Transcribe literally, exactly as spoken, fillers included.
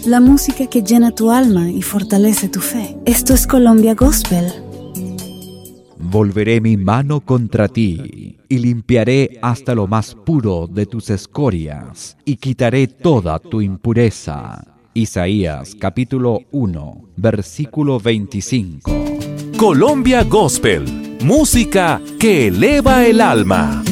la música que llena tu alma y fortalece tu fe. Esto es Colombia Gospel. Volveré mi mano contra ti, y limpiaré hasta lo más puro de tus escorias, y quitaré toda tu impureza. Isaías capítulo uno, versículo veinticinco. Colombia Gospel, música que eleva el alma.